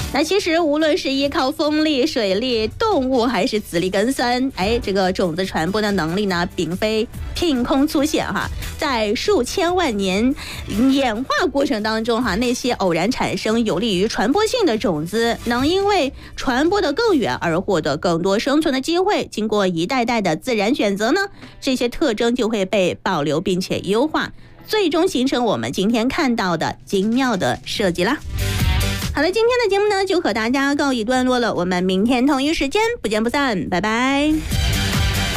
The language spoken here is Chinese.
那其实无论是依靠风力、水力、动物还是籽粒根酸，这个种子传播的能力呢，并非凭空出现哈，在数千万年演化过程当中哈，那些偶然产生有利于传播性的种子，能因为传播得更远而获得更多生存的机会。经过一代代的自然选择呢，这些特征就会被保留并且优化，最终形成我们今天看到的精妙的设计啦。好了，今天的节目呢就和大家告一段落了，我们明天同一时间不见不散，拜拜。